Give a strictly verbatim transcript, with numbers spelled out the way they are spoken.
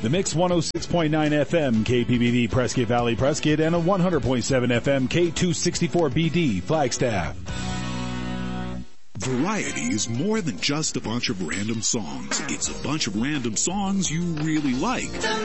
The Mix one oh six point nine F M, K P B D, Prescott Valley, Prescott, and a one hundred point seven F M, K two sixty-four B D, Flagstaff. Variety is more than just a bunch of random songs. It's a bunch of random songs you really like.